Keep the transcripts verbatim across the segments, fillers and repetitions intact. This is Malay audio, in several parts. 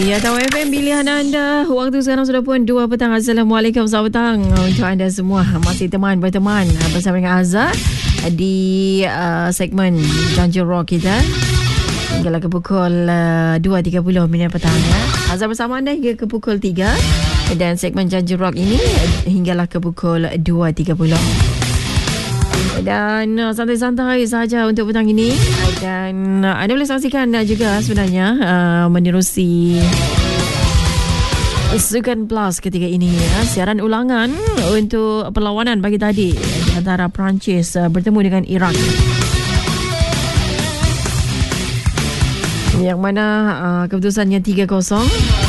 Ya, Tahu F M pilihan anda. Waktu sekarang sudah pun dua petang. Assalamualaikum, selamat petang untuk anda semua. Masih teman berteman bersama dengan Azhar di uh, segmen Janji Rock kita hinggalah ke pukul uh, dua tiga puluh minit petang ya. Azhar bersama anda hingga ke pukul tiga dan segmen Janji Rock ini hinggalah ke pukul dua tiga puluh. Dan uh, santai-santai saja untuk petang ini. Dan uh, anda boleh saksikan uh, juga sebenarnya uh, menerusi Sukan Plus ketika ini ya. Siaran ulangan untuk perlawanan pagi tadi di antara Perancis uh, bertemu dengan Iraq, yang mana uh, keputusannya tiga kosong.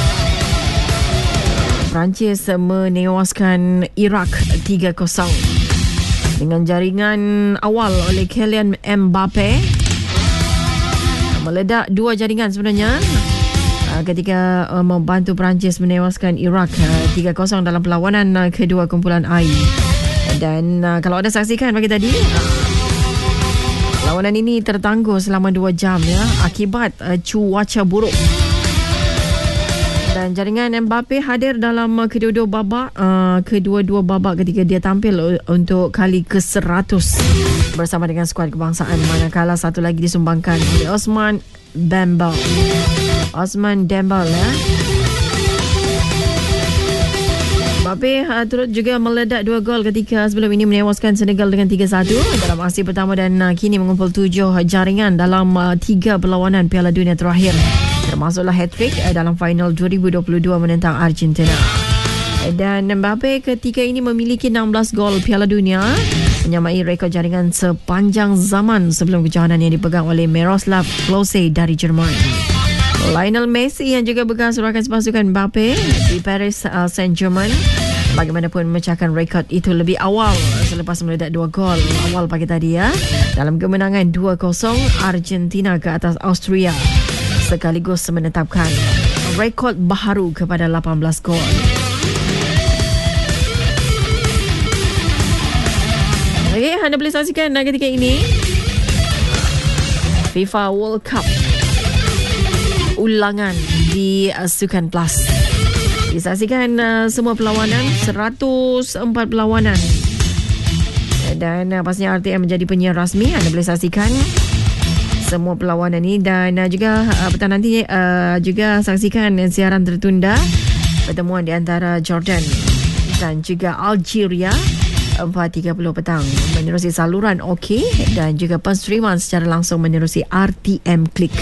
Perancis menewaskan Iraq tiga kosong dengan jaringan awal oleh Kylian Mbappe. Meledak dua jaringan sebenarnya ketika membantu Perancis menewaskan Iraq tiga kosong dalam perlawanan kedua kumpulan A I. Dan kalau anda saksikan pagi tadi, perlawanan ini tertangguh selama dua jam ya akibat cuaca buruk. Dan jaringan Mbappe hadir dalam kedua-dua babak uh, kedua-dua babak ketika dia tampil untuk kali ke seratus bersama dengan skuad kebangsaan, manakala satu lagi disumbangkan oleh Ousmane Dembele. Ousmane Dembele ya. Mbappe uh, turut juga meledak dua gol ketika sebelum ini menewaskan Senegal dengan tiga satu dalam aksi pertama, dan uh, kini mengumpul tujuh jaringan dalam uh, tiga perlawanan Piala Dunia terakhir, termasuklah hat-trick dalam final dua ribu dua puluh dua menentang Argentina. Dan Mbappe ketika ini memiliki enam belas gol Piala Dunia, menyamai rekod jaringan sepanjang zaman sebelum kejohanan yang dipegang oleh Miroslav Klose dari Jerman. Lionel Messi yang juga bekas rakan pasukan Mbappe di Paris uh, Saint-Germain bagaimanapun memecahkan rekod itu lebih awal selepas meledak dua gol awal pagi tadi ya dalam kemenangan dua kosong Argentina ke atas Austria, sekaligus menetapkan rekod baharu kepada lapan belas gol. Okey, anda boleh saksikan ketika ini FIFA World Cup ulangan di uh, Sukan Plus. Disaksikan uh, semua perlawanan, seratus empat perlawanan. Dan uh, pastinya R T M menjadi penyiar rasmi. Anda boleh saksikan semua perlawanan ini, dan uh, juga uh, petang nanti uh, juga saksikan uh, siaran tertunda pertemuan di antara Jordan dan juga Algeria empat tiga puluh petang menerusi saluran OK, dan juga penstreaman secara langsung menerusi R T M Click.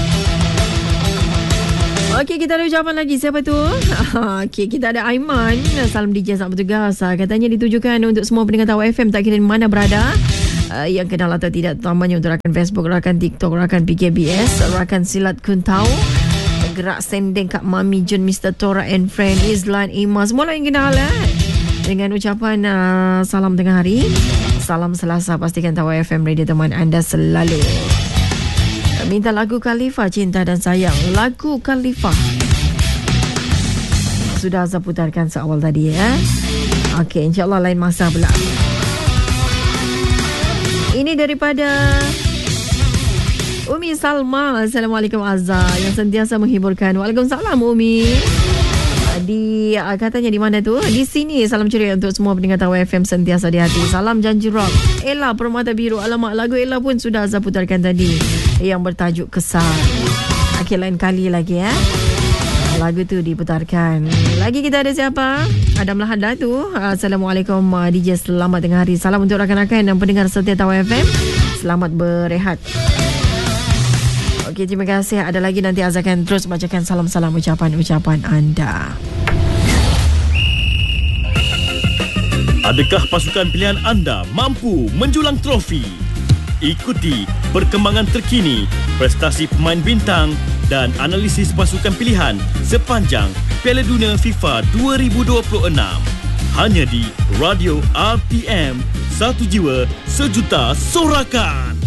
Okey, kita ada ucapan lagi. Siapa tu? Okey, kita ada Aiman. Salam D J, selamat bertugas. Katanya ditujukan untuk semua pendengar Tahu F M tak kira mana berada, uh, yang kenal atau tidak, terutamanya untuk rakan Facebook, rakan TikTok, rakan P K B S, rakan Silat Kuntau, Gerak Sendeng, Kak Mami Jun, Mister Tora and Friend, Izlan, Ima, semua yang kenal eh? Dengan ucapan uh, salam tengah hari, salam Selasa. Pastikan Tahu F M radio teman anda selalu. Minta lagu Khalifah, Cinta dan Sayang. Lagu Khalifah sudah saya putarkan seawal tadi ya. Okey, insyaAllah lain masa pula. Ini daripada Umi Salma. Assalamualaikum Azhar, yang sentiasa menghiburkan. Waalaikumsalam Umi. Di uh, katanya di mana tu? Di sini. Salam ceria untuk semua pendengar Tahu F M sentiasa di hati. Salam Janji Rock. Ella Permata Biru. Alamak, lagu Ella pun sudah saya putarkan tadi, yang bertajuk Kesal. Okey, lain kali lagi ya lagu tu diputarkan. Lagi kita ada siapa? Adam Lahada tu. Assalamualaikum D J, selamat tengah hari. Salam untuk rakan-rakan dan pendengar setia Tahu F M. Selamat berehat. Okey, terima kasih. Ada lagi nanti Azhar akan terus bacakan salam-salam ucapan-ucapan anda. Adakah pasukan pilihan anda mampu menjulang trofi? Ikuti perkembangan terkini, prestasi pemain bintang dan analisis pasukan pilihan sepanjang Piala Dunia FIFA dua ribu dua puluh enam. Hanya di Radio R T M, satu jiwa sejuta sorakan.